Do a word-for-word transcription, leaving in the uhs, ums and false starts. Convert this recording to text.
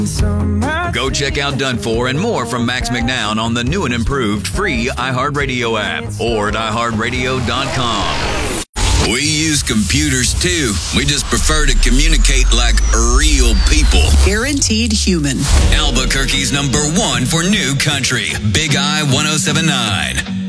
Go check out Done For and more from Max McNown on the new and improved free iHeartRadio app or at i heart radio dot com. We use computers too. We just prefer to communicate like real people. Guaranteed human. Albuquerque's number one for new country. Big I one oh seven nine.